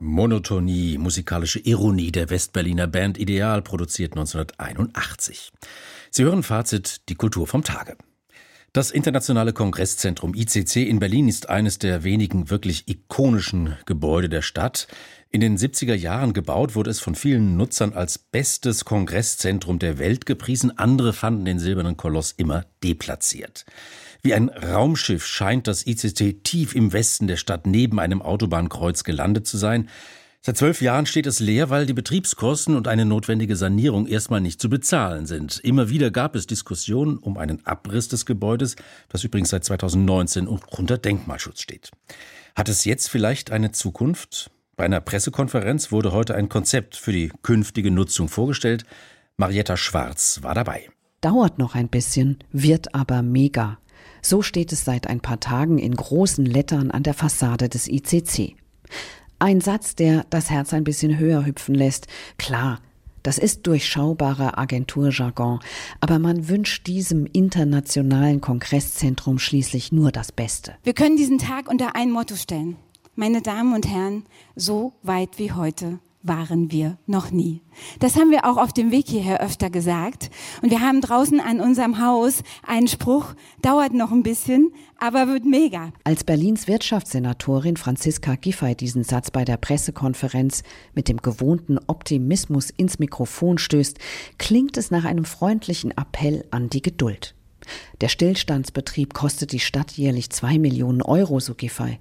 Monotonie, musikalische Ironie der Westberliner Band Ideal, produziert 1981. Sie hören Fazit, die Kultur vom Tage. Das Internationale Kongresszentrum ICC in Berlin ist eines der wenigen wirklich ikonischen Gebäude der Stadt. In den 70er Jahren gebaut, wurde es von vielen Nutzern als bestes Kongresszentrum der Welt gepriesen. Andere fanden den silbernen Koloss immer deplatziert. Wie ein Raumschiff scheint das ICC tief im Westen der Stadt neben einem Autobahnkreuz gelandet zu sein. Seit 12 Jahren steht es leer, weil die Betriebskosten und eine notwendige Sanierung erstmal nicht zu bezahlen sind. Immer wieder gab es Diskussionen um einen Abriss des Gebäudes, das übrigens seit 2019 unter Denkmalschutz steht. Hat es jetzt vielleicht eine Zukunft? Bei einer Pressekonferenz wurde heute ein Konzept für die künftige Nutzung vorgestellt. Marietta Schwarz war dabei. Dauert noch ein bisschen, wird aber mega. So steht es seit ein paar Tagen in großen Lettern an der Fassade des ICC. Ein Satz, der das Herz ein bisschen höher hüpfen lässt. Klar, das ist durchschaubarer Agenturjargon, aber man wünscht diesem internationalen Kongresszentrum schließlich nur das Beste. Wir können diesen Tag unter ein Motto stellen. Meine Damen und Herren, so weit wie heute waren wir noch nie. Das haben wir auch auf dem Weg hierher öfter gesagt. Und wir haben draußen an unserem Haus einen Spruch, dauert noch ein bisschen, aber wird mega. Als Berlins Wirtschaftssenatorin Franziska Giffey diesen Satz bei der Pressekonferenz mit dem gewohnten Optimismus ins Mikrofon stößt, klingt es nach einem freundlichen Appell an die Geduld. Der Stillstandsbetrieb kostet die Stadt jährlich 2 Millionen Euro, so Giffey.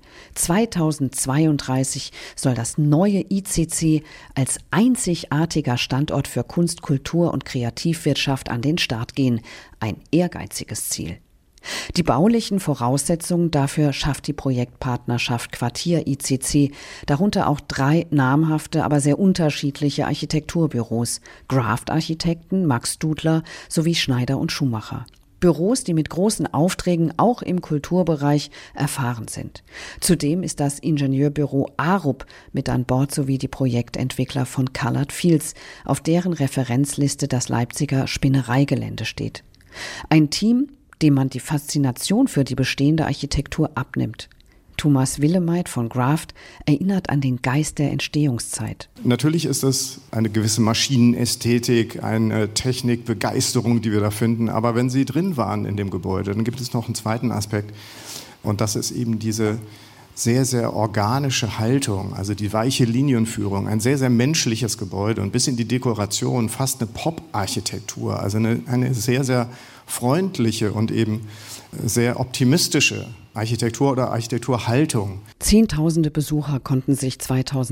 2032 soll das neue ICC als einzigartiger Standort für Kunst, Kultur und Kreativwirtschaft an den Start gehen. Ein ehrgeiziges Ziel. Die baulichen Voraussetzungen dafür schafft die Projektpartnerschaft Quartier ICC, darunter auch 3 namhafte, aber sehr unterschiedliche Architekturbüros, Graft-Architekten, Max Studler sowie Schneider und Schumacher. Büros, die mit großen Aufträgen auch im Kulturbereich erfahren sind. Zudem ist das Ingenieurbüro Arup mit an Bord sowie die Projektentwickler von Colored Fields, auf deren Referenzliste das Leipziger Spinnereigelände steht. Ein Team, dem man die Faszination für die bestehende Architektur abnimmt. Thomas Willemeit von Graft erinnert an den Geist der Entstehungszeit. Natürlich ist es eine gewisse Maschinenästhetik, eine Technikbegeisterung, die wir da finden. Aber wenn Sie drin waren in dem Gebäude, dann gibt es noch einen zweiten Aspekt. Und das ist eben diese sehr, sehr organische Haltung, also die weiche Linienführung, ein sehr, sehr menschliches Gebäude und bis in die Dekoration fast eine Pop-Architektur, also eine sehr, sehr freundliche und eben sehr optimistische Architektur oder Architekturhaltung. Zehntausende Besucher konnten sich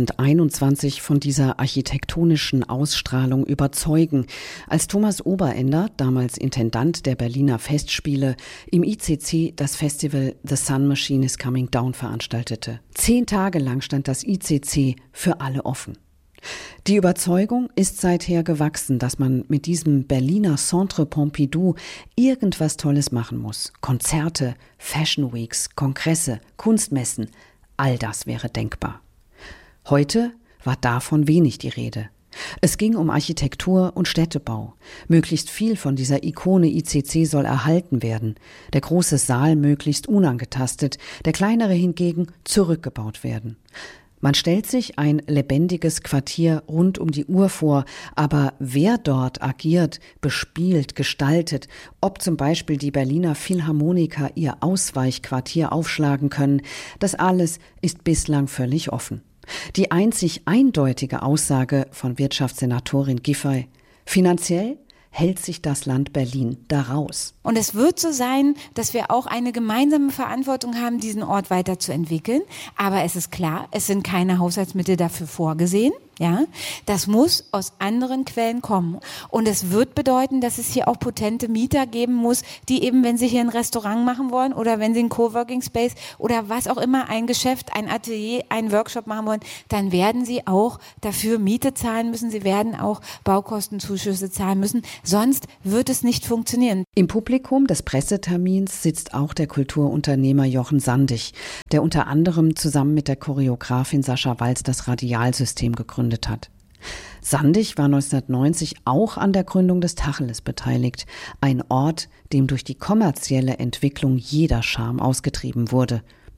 2021 von dieser architektonischen Ausstrahlung überzeugen, als Thomas Oberender, damals Intendant der Berliner Festspiele, im ICC das Festival The Sun Machine is Coming Down veranstaltete. 10 Tage lang stand das ICC für alle offen. Die Überzeugung ist seither gewachsen, dass man mit diesem Berliner Centre Pompidou irgendwas Tolles machen muss. Konzerte, Fashion Weeks, Kongresse, Kunstmessen, all das wäre denkbar. Heute war davon wenig die Rede. Es ging um Architektur und Städtebau. Möglichst viel von dieser Ikone ICC soll erhalten werden. Der große Saal möglichst unangetastet, der kleinere hingegen zurückgebaut werden. Man stellt sich ein lebendiges Quartier rund um die Uhr vor, aber wer dort agiert, bespielt, gestaltet, ob zum Beispiel die Berliner Philharmoniker ihr Ausweichquartier aufschlagen können, das alles ist bislang völlig offen. Die einzig eindeutige Aussage von Wirtschaftssenatorin Giffey: finanziell hält sich das Land Berlin daraus. Und es wird so sein, dass wir auch eine gemeinsame Verantwortung haben, diesen Ort weiterzuentwickeln. Aber es ist klar, es sind keine Haushaltsmittel dafür vorgesehen. Ja, das muss aus anderen Quellen kommen. Und es wird bedeuten, dass es hier auch potente Mieter geben muss, die eben, wenn sie hier ein Restaurant machen wollen oder wenn sie einen Coworking Space oder was auch immer, ein Geschäft, ein Atelier, einen Workshop machen wollen, dann werden sie auch dafür Miete zahlen müssen. Sie werden auch Baukostenzuschüsse zahlen müssen. Sonst wird es nicht funktionieren. Im Publikum des Pressetermins sitzt auch der Kulturunternehmer Jochen Sandig, der unter anderem zusammen mit der Choreografin Sascha Walz das Radialsystem gegründet hat. Sandig war 1990 auch an der Gründung des Tacheles beteiligt, ein Ort, dem durch die kommerzielle Entwicklung jeder Charme ausgetrieben wurde.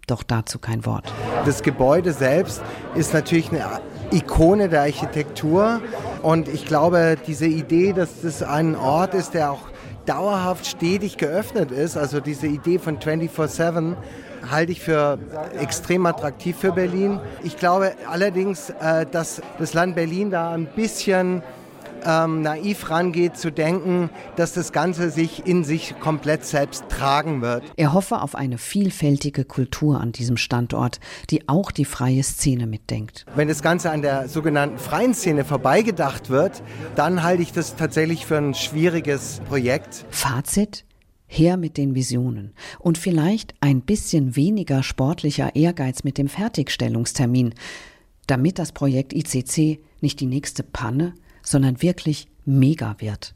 doch dazu kein Wort. Das Gebäude selbst ist natürlich eine Ikone der Architektur und ich glaube, diese Idee, dass das ein Ort ist, der auch dauerhaft stetig geöffnet ist, also diese Idee von 24/7, halte ich für extrem attraktiv für Berlin. Ich glaube allerdings, dass das Land Berlin da ein bisschen naiv rangeht, zu denken, dass das Ganze sich in sich komplett selbst tragen wird. Er hoffe auf eine vielfältige Kultur an diesem Standort, die auch die freie Szene mitdenkt. Wenn das Ganze an der sogenannten freien Szene vorbeigedacht wird, dann halte ich das tatsächlich für ein schwieriges Projekt. Fazit? Her mit den Visionen und vielleicht ein bisschen weniger sportlicher Ehrgeiz mit dem Fertigstellungstermin, damit das Projekt ICC nicht die nächste Panne, sondern wirklich mega wird.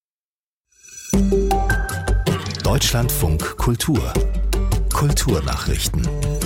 Deutschlandfunk Kultur. Kulturnachrichten.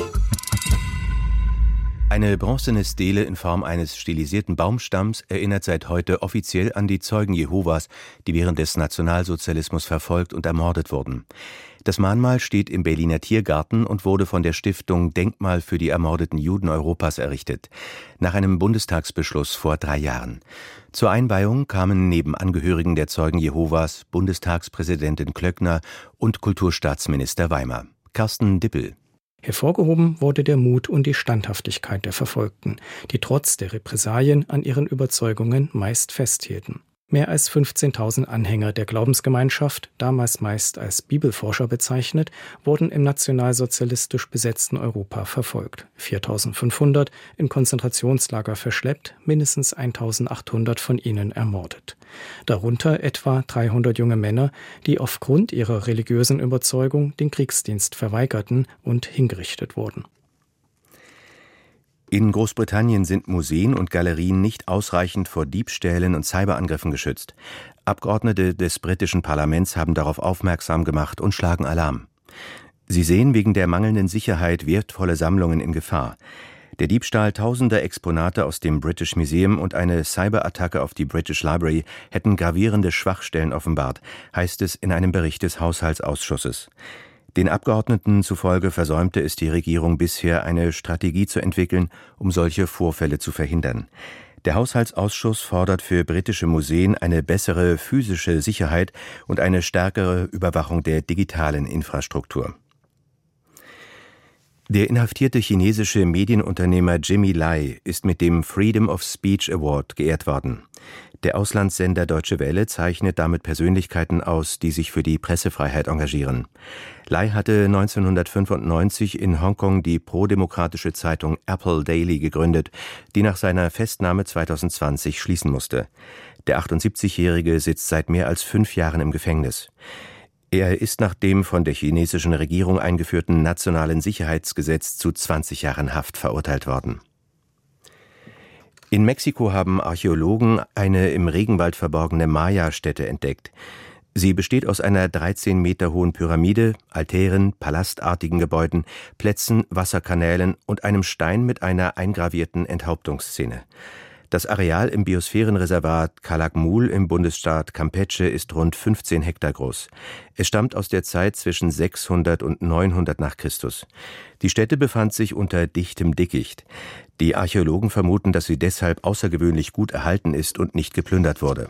Eine bronzene Stele in Form eines stilisierten Baumstamms erinnert seit heute offiziell an die Zeugen Jehovas, die während des Nationalsozialismus verfolgt und ermordet wurden. Das Mahnmal steht im Berliner Tiergarten und wurde von der Stiftung Denkmal für die ermordeten Juden Europas errichtet, nach einem Bundestagsbeschluss vor 3 Jahren. Zur Einweihung kamen neben Angehörigen der Zeugen Jehovas Bundestagspräsidentin Klöckner und Kulturstaatsminister Weimer. Carsten Dippel. Hervorgehoben wurde der Mut und die Standhaftigkeit der Verfolgten, die trotz der Repressalien an ihren Überzeugungen meist festhielten. Mehr als 15.000 Anhänger der Glaubensgemeinschaft, damals meist als Bibelforscher bezeichnet, wurden im nationalsozialistisch besetzten Europa verfolgt. 4.500 in Konzentrationslager verschleppt, mindestens 1.800 von ihnen ermordet. Darunter etwa 300 junge Männer, die aufgrund ihrer religiösen Überzeugung den Kriegsdienst verweigerten und hingerichtet wurden. In Großbritannien sind Museen und Galerien nicht ausreichend vor Diebstählen und Cyberangriffen geschützt. Abgeordnete des britischen Parlaments haben darauf aufmerksam gemacht und schlagen Alarm. Sie sehen wegen der mangelnden Sicherheit wertvolle Sammlungen in Gefahr. Der Diebstahl tausender Exponate aus dem British Museum und eine Cyberattacke auf die British Library hätten gravierende Schwachstellen offenbart, heißt es in einem Bericht des Haushaltsausschusses. Den Abgeordneten zufolge versäumte es die Regierung bisher, eine Strategie zu entwickeln, um solche Vorfälle zu verhindern. Der Haushaltsausschuss fordert für britische Museen eine bessere physische Sicherheit und eine stärkere Überwachung der digitalen Infrastruktur. Der inhaftierte chinesische Medienunternehmer Jimmy Lai ist mit dem Freedom of Speech Award geehrt worden. Der Auslandssender Deutsche Welle zeichnet damit Persönlichkeiten aus, die sich für die Pressefreiheit engagieren. Lai hatte 1995 in Hongkong die prodemokratische Zeitung Apple Daily gegründet, die nach seiner Festnahme 2020 schließen musste. Der 78-Jährige sitzt seit mehr als 5 Jahren im Gefängnis. Er ist nach dem von der chinesischen Regierung eingeführten Nationalen Sicherheitsgesetz zu 20 Jahren Haft verurteilt worden. In Mexiko haben Archäologen eine im Regenwald verborgene Maya-Stätte entdeckt. Sie besteht aus einer 13 Meter hohen Pyramide, Altären, palastartigen Gebäuden, Plätzen, Wasserkanälen und einem Stein mit einer eingravierten Enthauptungsszene. Das Areal im Biosphärenreservat Calakmul im Bundesstaat Campeche ist rund 15 Hektar groß. Es stammt aus der Zeit zwischen 600 und 900 nach Christus. Die Stätte befand sich unter dichtem Dickicht. Die Archäologen vermuten, dass sie deshalb außergewöhnlich gut erhalten ist und nicht geplündert wurde.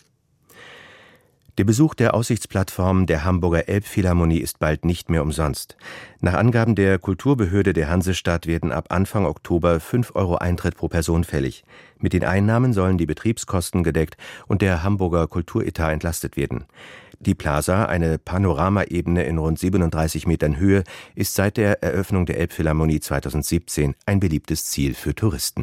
Der Besuch der Aussichtsplattform der Hamburger Elbphilharmonie ist bald nicht mehr umsonst. Nach Angaben der Kulturbehörde der Hansestadt werden ab Anfang Oktober 5 € Eintritt pro Person fällig. Mit den Einnahmen sollen die Betriebskosten gedeckt und der Hamburger Kulturetat entlastet werden. Die Plaza, eine Panoramaebene in rund 37 Metern Höhe, ist seit der Eröffnung der Elbphilharmonie 2017 ein beliebtes Ziel für Touristen.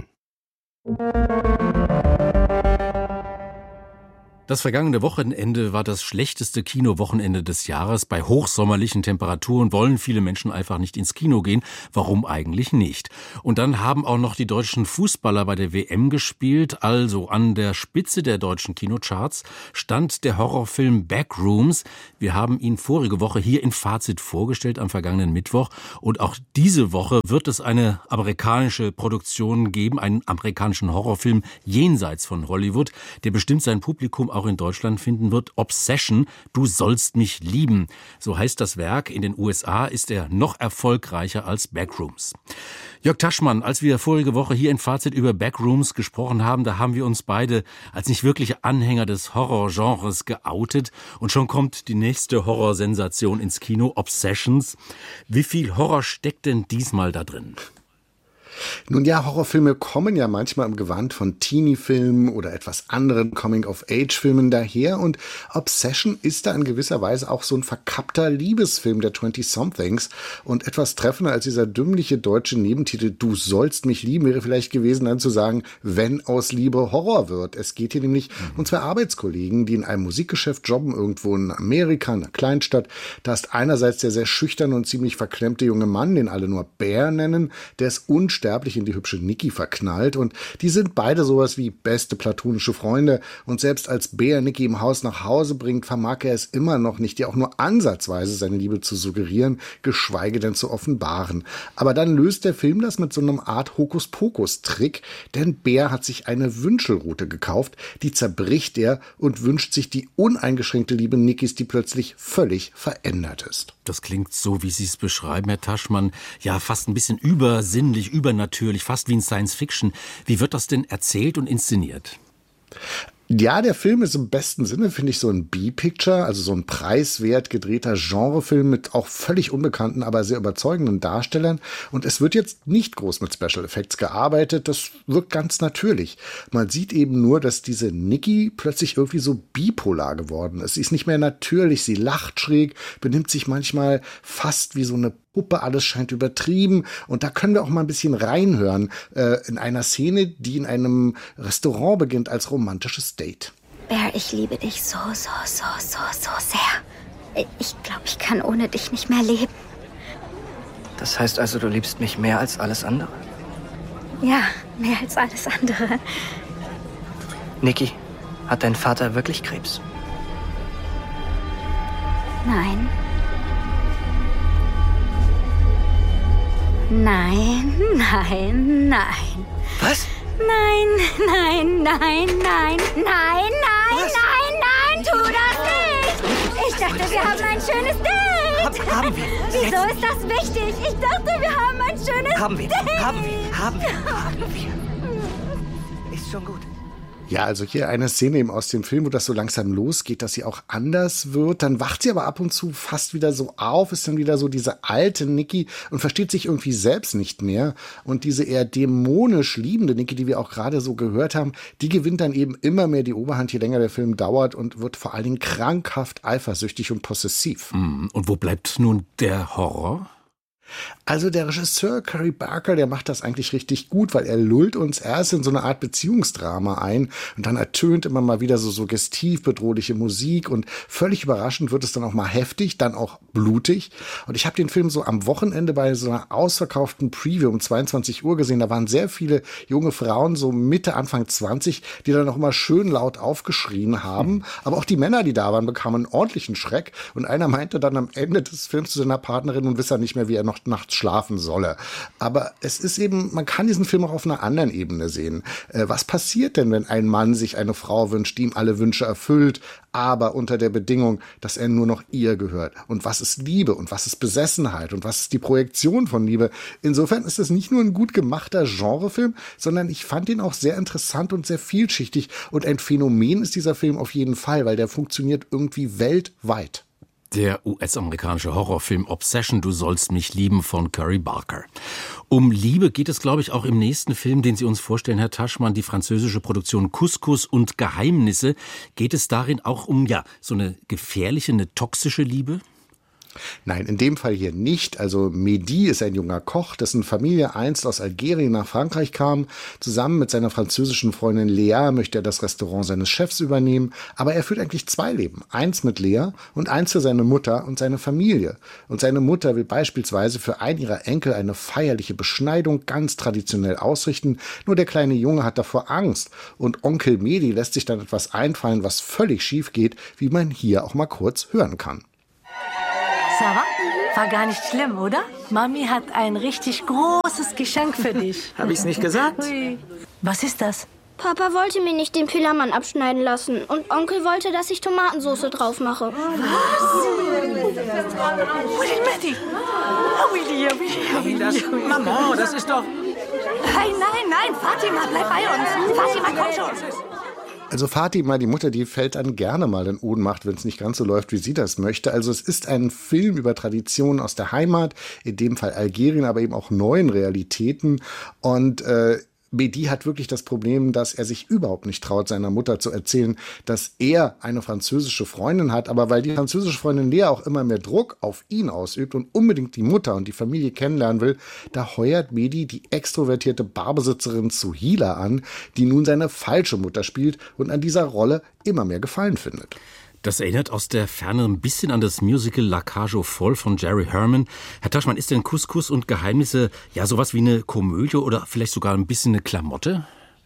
Das vergangene Wochenende war das schlechteste Kinowochenende des Jahres. Bei hochsommerlichen Temperaturen wollen viele Menschen einfach nicht ins Kino gehen. Warum eigentlich nicht? Und dann haben auch noch die deutschen Fußballer bei der WM gespielt. Also an der Spitze der deutschen Kinocharts stand der Horrorfilm Backrooms. Wir haben ihn vorige Woche hier in Fazit vorgestellt, am vergangenen Mittwoch. Und auch diese Woche wird es eine amerikanische Produktion geben, einen amerikanischen Horrorfilm jenseits von Hollywood. Der bestimmt sein Publikum auch in Deutschland finden wird. Obsession, du sollst mich lieben. So heißt das Werk. In den USA ist er noch erfolgreicher als Backrooms. Jörg Taschmann, als wir vorige Woche hier in Fazit über Backrooms gesprochen haben, da haben wir uns beide als nicht wirkliche Anhänger des Horrorgenres geoutet. Und schon kommt die nächste Horrorsensation ins Kino, Obsessions. Wie viel Horror steckt denn diesmal da drin? Nun ja, Horrorfilme kommen ja manchmal im Gewand von Teenie-Filmen oder etwas anderen Coming-of-Age-Filmen daher und Obsession ist da in gewisser Weise auch so ein verkappter Liebesfilm der 20-somethings und etwas treffender als dieser dümmliche deutsche Nebentitel Du sollst mich lieben wäre vielleicht gewesen, dann zu sagen, wenn aus Liebe Horror wird. Es geht hier nämlich um zwei Arbeitskollegen, die in einem Musikgeschäft jobben, irgendwo in Amerika, in einer Kleinstadt. Da ist einerseits der sehr schüchterne und ziemlich verklemmte junge Mann, den alle nur Bear nennen, der ist unsterblich in die hübsche Nikki verknallt und die sind beide sowas wie beste platonische Freunde und selbst als Bear Nikki im Haus nach Hause bringt, vermag er es immer noch nicht, ihr auch nur ansatzweise seine Liebe zu suggerieren, geschweige denn zu offenbaren. Aber dann löst der Film das mit so einem Art Hokuspokus-Trick, denn Bear hat sich eine Wünschelrute gekauft, die zerbricht er und wünscht sich die uneingeschränkte Liebe Nickis, die plötzlich völlig verändert ist. Das klingt so, wie Sie es beschreiben, Herr Taschmann, ja fast ein bisschen übersinnlich, übernatürlich, fast wie in Science Fiction. Wie wird das denn erzählt und inszeniert? Ja, der Film ist im besten Sinne, finde ich, so ein B-Picture, also so ein preiswert gedrehter Genrefilm mit auch völlig unbekannten, aber sehr überzeugenden Darstellern. Und es wird jetzt nicht groß mit Special Effects gearbeitet, das wirkt ganz natürlich. Man sieht eben nur, dass diese Nikki plötzlich irgendwie so bipolar geworden ist. Sie ist nicht mehr natürlich, sie lacht schräg, benimmt sich manchmal fast wie so eine Puppe, alles scheint übertrieben. Und da können wir auch mal ein bisschen reinhören in einer Szene, die in einem Restaurant beginnt als romantisches Date. Bear, ich liebe dich so sehr. Ich glaube, ich kann ohne dich nicht mehr leben. Das heißt also, du liebst mich mehr als alles andere? Ja, mehr als alles andere. Nikki, hat dein Vater wirklich Krebs? Nein. Nein, nein, nein. Was? Nein, nein, nein, nein, nein, nein, Was? nein, tu das nicht! Ich dachte, wir haben ein schönes Date! Haben wir. Wieso ist das wichtig? Ich dachte, wir haben ein schönes Date! Haben wir. Ist schon gut. Ja, also hier eine Szene eben aus dem Film, wo das so langsam losgeht, dass sie auch anders wird. Dann wacht sie aber ab und zu fast wieder so auf, ist dann wieder so diese alte Nikki und versteht sich irgendwie selbst nicht mehr. Und diese eher dämonisch liebende Nikki, die wir auch gerade so gehört haben, die gewinnt dann eben immer mehr die Oberhand, je länger der Film dauert und wird vor allen Dingen krankhaft eifersüchtig und possessiv. Und wo bleibt nun der Horror? Also der Regisseur Curry Barker, der macht das eigentlich richtig gut, weil er lullt uns erst in so eine Art Beziehungsdrama ein und dann ertönt immer mal wieder so suggestiv bedrohliche Musik und völlig überraschend wird es dann auch mal heftig, dann auch blutig. Und ich habe den Film so am Wochenende bei so einer ausverkauften Preview um 22 Uhr gesehen. Da waren sehr viele junge Frauen, so Mitte, Anfang 20, die dann auch immer schön laut aufgeschrien haben. Aber auch die Männer, die da waren, bekamen einen ordentlichen Schreck. Und einer meinte dann am Ende des Films zu seiner Partnerin, nun wisse er nicht mehr, wie er noch nachts schlafen solle. Aber es ist eben, man kann diesen Film auch auf einer anderen Ebene sehen. Was passiert denn, wenn ein Mann sich eine Frau wünscht, die ihm alle Wünsche erfüllt, aber unter der Bedingung, dass er nur noch ihr gehört? Und was ist Liebe? Und was ist Besessenheit? Und was ist die Projektion von Liebe? Insofern ist es nicht nur ein gut gemachter Genrefilm, sondern ich fand ihn auch sehr interessant und sehr vielschichtig. Und ein Phänomen ist dieser Film auf jeden Fall, weil der funktioniert irgendwie weltweit. Der US-amerikanische Horrorfilm Obsession, du sollst mich lieben von Curry Barker. Um Liebe geht es, glaube ich, auch im nächsten Film, den Sie uns vorstellen, Herr Taschmann, die französische Produktion Couscous und Geheimnisse. Geht es darin auch um, ja, so eine gefährliche, eine toxische Liebe? Nein, in dem Fall hier nicht. Also Mehdi ist ein junger Koch, dessen Familie einst aus Algerien nach Frankreich kam. Zusammen mit seiner französischen Freundin Lea möchte er das Restaurant seines Chefs übernehmen. Aber er führt eigentlich zwei Leben. Eins mit Lea und eins für seine Mutter und seine Familie. Und seine Mutter will beispielsweise für einen ihrer Enkel eine feierliche Beschneidung ganz traditionell ausrichten. Nur der kleine Junge hat davor Angst. Und Onkel Mehdi lässt sich dann etwas einfallen, was völlig schief geht, wie man hier auch mal kurz hören kann. Sarah, war gar nicht schlimm, oder? Mami hat ein richtig großes Geschenk für dich. Hab ich's nicht gesagt? Ui. Was ist das? Papa wollte mir nicht den Pillermann abschneiden lassen und Onkel wollte, dass ich Tomatensauce drauf mache. Maman, das ist doch... Nein, Fatima, bleib bei uns. Fatima, komm schon. Also Fatima, die Mutter, die fällt dann gerne mal in Ohnmacht, wenn es nicht ganz so läuft, wie sie das möchte. Also es ist ein Film über Traditionen aus der Heimat, in dem Fall Algerien, aber eben auch neuen Realitäten. Und Mehdi hat wirklich das Problem, dass er sich überhaupt nicht traut, seiner Mutter zu erzählen, dass er eine französische Freundin hat. Aber weil die französische Freundin Lea auch immer mehr Druck auf ihn ausübt und unbedingt die Mutter und die Familie kennenlernen will, da heuert Mehdi die extrovertierte Barbesitzerin Souhila an, die nun seine falsche Mutter spielt und an dieser Rolle immer mehr Gefallen findet. Das erinnert aus der Ferne ein bisschen an das Musical La Cage aux Folles von Jerry Herman. Herr Taschmann, ist denn Couscous und Geheimnisse ja sowas wie eine Komödie oder vielleicht sogar ein bisschen eine Klamotte?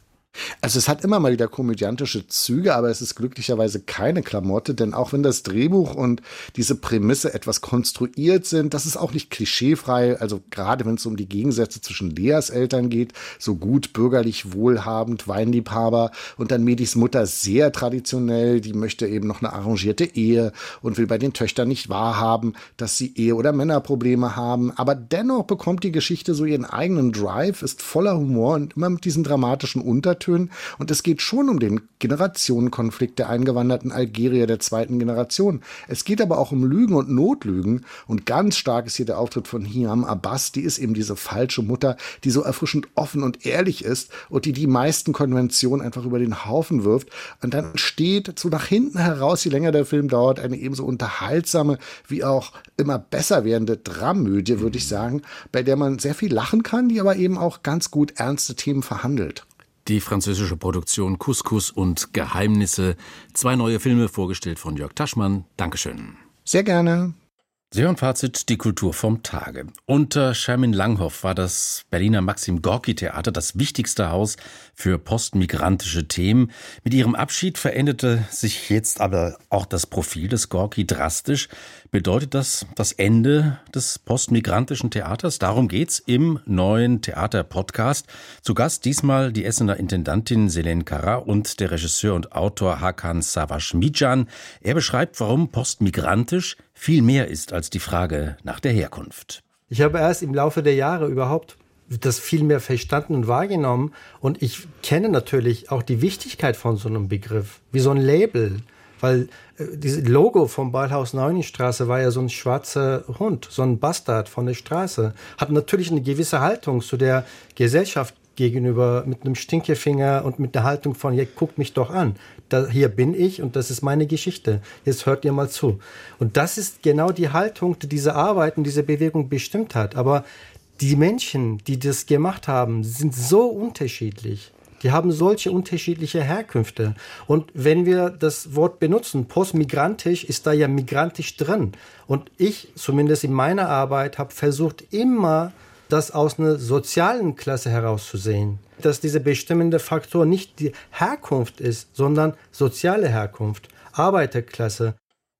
Also es hat immer mal wieder komödiantische Züge, aber es ist glücklicherweise keine Klamotte, denn auch wenn das Drehbuch und diese Prämisse etwas konstruiert sind, das ist auch nicht klischeefrei, also gerade wenn es um die Gegensätze zwischen Leas Eltern geht, so gut bürgerlich, wohlhabend, Weinliebhaber und dann Mehdis Mutter sehr traditionell, die möchte eben noch eine arrangierte Ehe und will bei den Töchtern nicht wahrhaben, dass sie Ehe- oder Männerprobleme haben, aber dennoch bekommt die Geschichte so ihren eigenen Drive, ist voller Humor und immer mit diesen dramatischen Untertönen. Und es geht schon um den Generationenkonflikt der eingewanderten Algerier der zweiten Generation. Es geht aber auch um Lügen und Notlügen. Und ganz stark ist hier der Auftritt von Hiam Abbas. Die ist eben diese falsche Mutter, die so erfrischend offen und ehrlich ist und die meisten Konventionen einfach über den Haufen wirft. Und dann steht so nach hinten heraus, je länger der Film dauert, eine ebenso unterhaltsame wie auch immer besser werdende Dramödie, würde ich sagen, bei der man sehr viel lachen kann, die aber eben auch ganz gut ernste Themen verhandelt. Die französische Produktion Couscous und Geheimnisse. 2 neue Filme vorgestellt von Jörg Taschmann. Dankeschön. Sehr gerne. Sie hören Fazit, die Kultur vom Tage. Unter Shermin Langhoff war das Berliner Maxim-Gorki-Theater das wichtigste Haus für postmigrantische Themen. Mit ihrem Abschied veränderte sich jetzt aber auch das Profil des Gorki drastisch. Bedeutet das das Ende des postmigrantischen Theaters? Darum geht's im neuen Theater-Podcast. Zu Gast diesmal die Essener Intendantin Selene Kara und der Regisseur und Autor Hakan Savaşmijan. Er beschreibt, warum postmigrantisch viel mehr ist als die Frage nach der Herkunft. Ich habe erst im Laufe der Jahre überhaupt das viel mehr verstanden und wahrgenommen. Und ich kenne natürlich auch die Wichtigkeit von so einem Begriff, wie so ein Label. Weil dieses Logo vom Ballhaus Neunichstraße war ja so ein schwarzer Hund, so ein Bastard von der Straße. Hat natürlich eine gewisse Haltung zu der Gesellschaft gegenüber, mit einem Stinkefinger und mit der Haltung von, ja, guckt mich doch an. Hier bin ich und das ist meine Geschichte. Jetzt hört ihr mal zu. Und das ist genau die Haltung, die diese Arbeit und diese Bewegung bestimmt hat. Aber die Menschen, die das gemacht haben, sind so unterschiedlich. Die haben solche unterschiedliche Herkünfte. Und wenn wir das Wort benutzen, postmigrantisch, ist da ja migrantisch drin. Und ich, zumindest in meiner Arbeit, habe versucht, immer das aus einer sozialen Klasse herauszusehen. Dass dieser bestimmende Faktor nicht die Herkunft ist, sondern soziale Herkunft, Arbeiterklasse.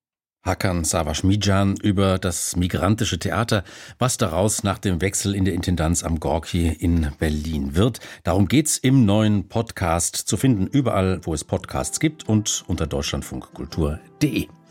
Hakan Savaşmijan über das migrantische Theater, was daraus nach dem Wechsel in der Intendanz am Gorki in Berlin wird. Darum geht's im neuen Podcast, zu finden überall, wo es Podcasts gibt und unter deutschlandfunkkultur.de.